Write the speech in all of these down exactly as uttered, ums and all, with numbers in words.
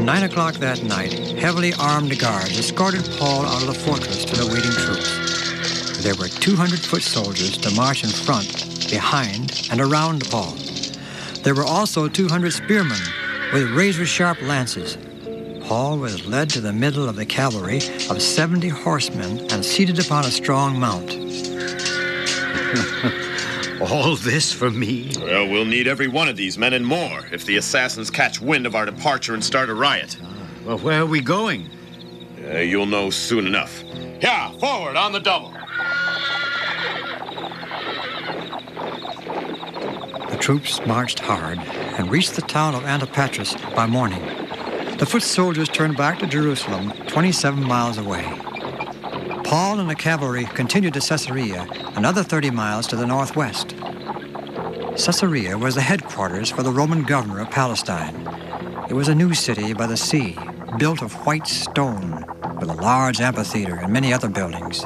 nine o'clock that night, heavily armed guards escorted Paul out of the fortress to the waiting troops. There were two hundred foot soldiers to march in front, behind, and around Paul. There were also two hundred spearmen with razor-sharp lances. Paul was led to the middle of the cavalry of seventy horsemen and seated upon a strong mount. All this for me? Well, we'll need every one of these men and more if the assassins catch wind of our departure and start a riot. Uh, well, where are we going? Uh, you'll know soon enough. Yeah, forward on the double. The troops marched hard and reached the town of Antipatris by morning. The foot soldiers turned back to Jerusalem, twenty-seven miles away. Paul and the cavalry continued to Caesarea, another thirty miles to the northwest. Caesarea was the headquarters for the Roman governor of Palestine. It was a new city by the sea, built of white stone, with a large amphitheater and many other buildings.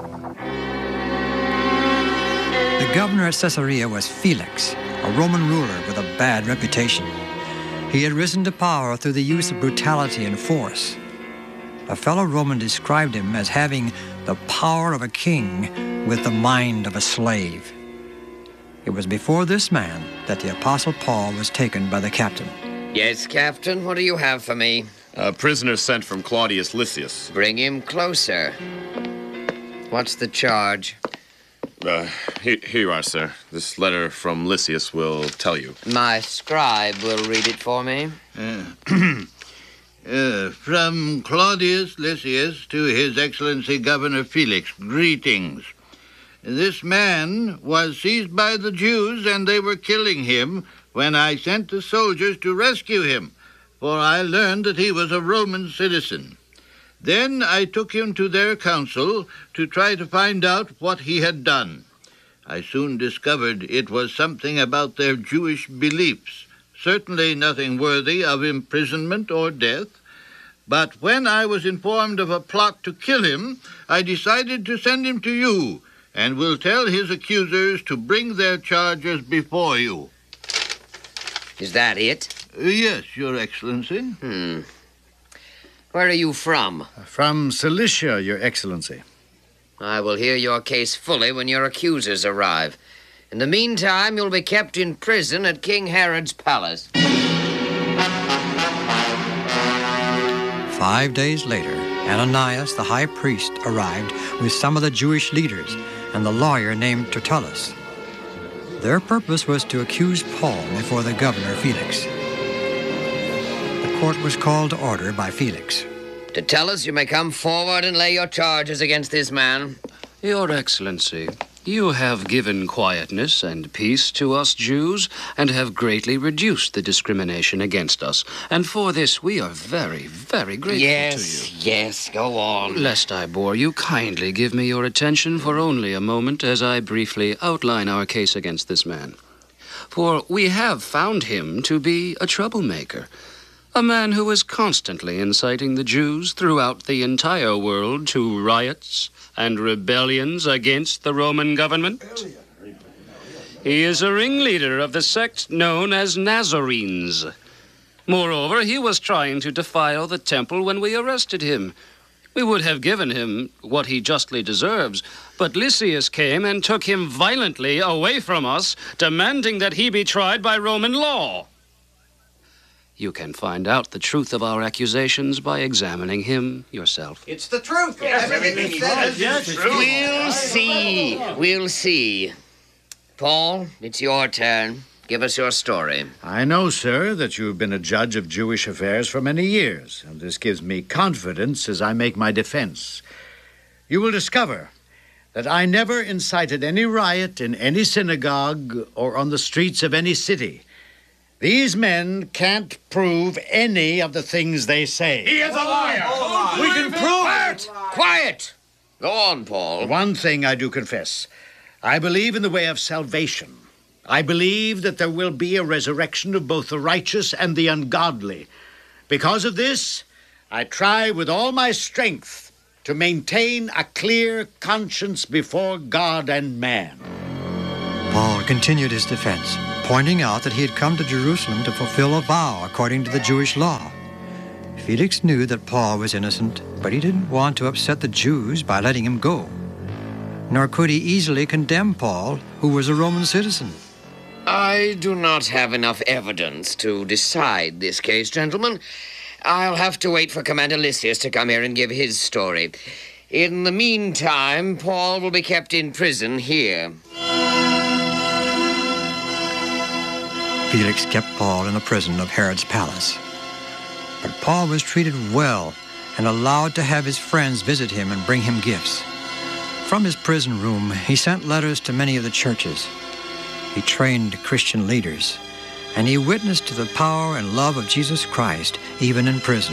The governor at Caesarea was Felix, a Roman ruler with a bad reputation. He had risen to power through the use of brutality and force. A fellow Roman described him as having the power of a king with the mind of a slave. It was before this man that the Apostle Paul was taken by the captain. Yes, Captain, what do you have for me? A prisoner sent from Claudius Lysias. Bring him closer. What's the charge? Uh, here, here you are, sir. This letter from Lysias will tell you. My scribe will read it for me. Uh, uh, from Claudius Lysias to His Excellency Governor Felix, greetings. This man was seized by the Jews, and they were killing him when I sent the soldiers to rescue him, for I learned that he was a Roman citizen. Then I took him to their council to try to find out what he had done. I soon discovered it was something about their Jewish beliefs, certainly nothing worthy of imprisonment or death. But when I was informed of a plot to kill him, I decided to send him to you, and will tell his accusers to bring their charges before you. Is that it? Uh, yes, Your Excellency. Hmm. Where are you from? From Cilicia, Your Excellency. I will hear your case fully when your accusers arrive. In the meantime, you'll be kept in prison at King Herod's palace. Five days later, Ananias, the high priest, arrived with some of the Jewish leaders and the lawyer named Tertullus. Their purpose was to accuse Paul before the governor Felix. The court was called to order by Felix. Tertullus, you may come forward and lay your charges against this man. Your Excellency, you have given quietness and peace to us Jews, and have greatly reduced the discrimination against us. And for this we are very, very grateful yes, to you. Yes, go on. Lest I bore you, kindly give me your attention for only a moment as I briefly outline our case against this man. For we have found him to be a troublemaker, a man who is constantly inciting the Jews throughout the entire world to riots and rebellions against the Roman government. He is a ringleader of the sect known as Nazarenes. Moreover, he was trying to defile the temple when we arrested him. We would have given him what he justly deserves, but Lysias came and took him violently away from us, demanding that he be tried by Roman law. You can find out the truth of our accusations by examining him yourself. It's the truth. Yes, everything he says yes, is true. We'll see. We'll see. Paul, it's your turn. Give us your story. I know, sir, that you've been a judge of Jewish affairs for many years, and this gives me confidence as I make my defense. You will discover that I never incited any riot in any synagogue or on the streets of any city. These men can't prove any of the things they say. He is a liar. We can prove it. Quiet! Go on, Paul. One thing I do confess. I believe in the way of salvation. I believe that there will be a resurrection of both the righteous and the ungodly. Because of this, I try with all my strength to maintain a clear conscience before God and man. Paul continued his defense, pointing out that he had come to Jerusalem to fulfill a vow according to the Jewish law. Felix knew that Paul was innocent, but he didn't want to upset the Jews by letting him go. Nor could he easily condemn Paul, who was a Roman citizen. I do not have enough evidence to decide this case, gentlemen. I'll have to wait for Commander Lysias to come here and give his story. In the meantime, Paul will be kept in prison here. Felix kept Paul in the prison of Herod's palace. But Paul was treated well and allowed to have his friends visit him and bring him gifts. From his prison room, he sent letters to many of the churches. He trained Christian leaders, and he witnessed to the power and love of Jesus Christ, even in prison.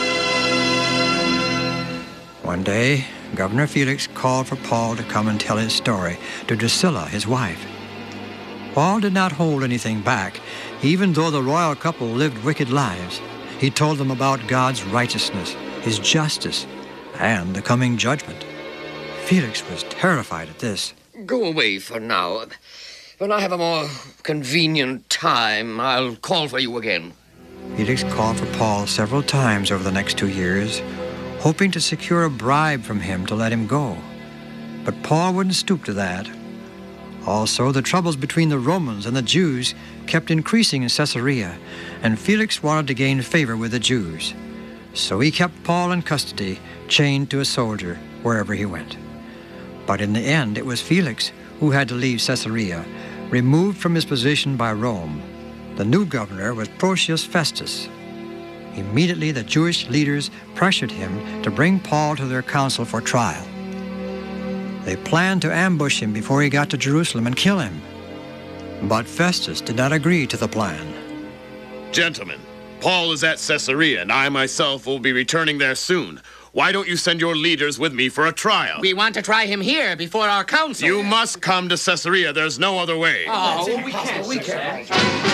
One day, Governor Felix called for Paul to come and tell his story to Drusilla, his wife. Paul did not hold anything back, even though the royal couple lived wicked lives. He told them about God's righteousness, his justice, and the coming judgment. Felix was terrified at this. Go away for now. When I have a more convenient time, I'll call for you again. Felix called for Paul several times over the next two years, hoping to secure a bribe from him to let him go. But Paul wouldn't stoop to that. Also, the troubles between the Romans and the Jews kept increasing in Caesarea, and Felix wanted to gain favor with the Jews. So he kept Paul in custody, chained to a soldier wherever he went. But in the end, it was Felix who had to leave Caesarea, removed from his position by Rome. The new governor was Porcius Festus. Immediately, the Jewish leaders pressured him to bring Paul to their council for trial. They planned to ambush him before he got to Jerusalem and kill him. But Festus did not agree to the plan. Gentlemen, Paul is at Caesarea, and I myself will be returning there soon. Why don't you send your leaders with me for a trial? We want to try him here before our council. You must come to Caesarea. There's no other way. Oh, we can't. We can't.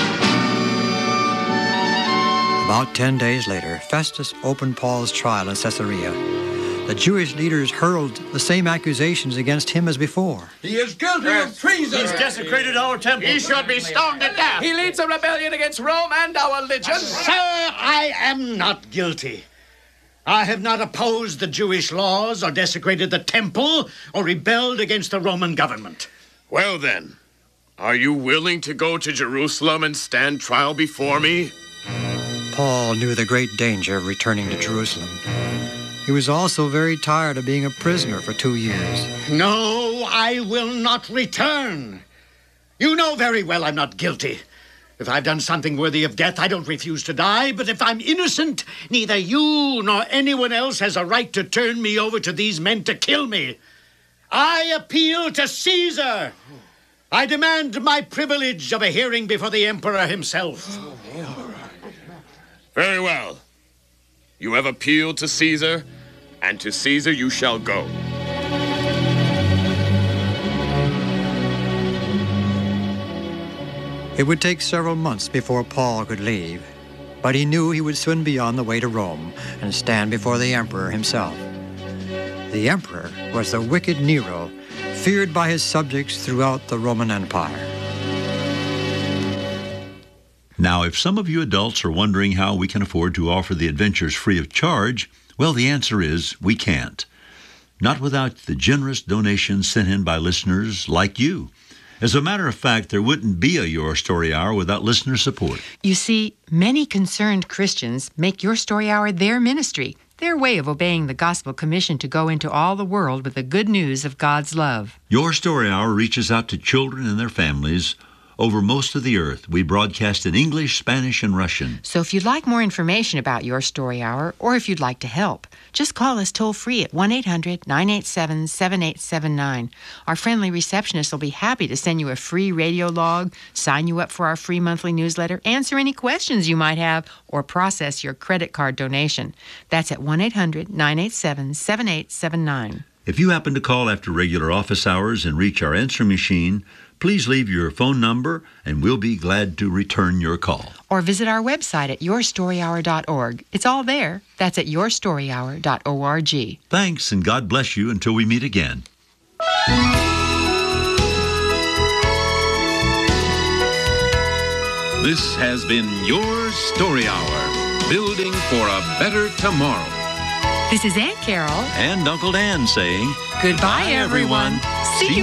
About ten days later, Festus opened Paul's trial in Caesarea. The Jewish leaders hurled the same accusations against him as before. He is guilty of treason. He's desecrated our temple. He should be stoned to death. He leads a rebellion against Rome and our religion. Sir, I am not guilty. I have not opposed the Jewish laws or desecrated the temple or rebelled against the Roman government. Well then, are you willing to go to Jerusalem and stand trial before me? Paul knew the great danger of returning to Jerusalem. He was also very tired of being a prisoner for two years. No, I will not return. You know very well I'm not guilty. If I've done something worthy of death, I don't refuse to die. But if I'm innocent, neither you nor anyone else has a right to turn me over to these men to kill me. I appeal to Caesar. I demand my privilege of a hearing before the emperor himself. Very well. You have appealed to Caesar, and to Caesar you shall go. It would take several months before Paul could leave, but he knew he would soon be on the way to Rome and stand before the emperor himself. The emperor was the wicked Nero, feared by his subjects throughout the Roman Empire. Now, if some of you adults are wondering how we can afford to offer the adventures free of charge, well, the answer is we can't. Not without the generous donations sent in by listeners like you. As a matter of fact, there wouldn't be a Your Story Hour without listener support. You see, many concerned Christians make Your Story Hour their ministry, their way of obeying the gospel commission to go into all the world with the good news of God's love. Your Story Hour reaches out to children and their families over most of the earth. We broadcast in English, Spanish, and Russian. So if you'd like more information about Your Story Hour, or if you'd like to help, just call us toll-free at one eight hundred nine eight seven seven eight seven nine. Our friendly receptionist will be happy to send you a free radio log, sign you up for our free monthly newsletter, answer any questions you might have, or process your credit card donation. That's at one eight hundred nine eight seven seven eight seven nine. If you happen to call after regular office hours and reach our answering machine, please leave your phone number, and we'll be glad to return your call. Or visit our website at your story hour dot org. It's all there. That's at your story hour dot org. Thanks, and God bless you until we meet again. This has been Your Story Hour. building for a better tomorrow. This is Aunt Carol and Uncle Dan saying, goodbye, everyone. See you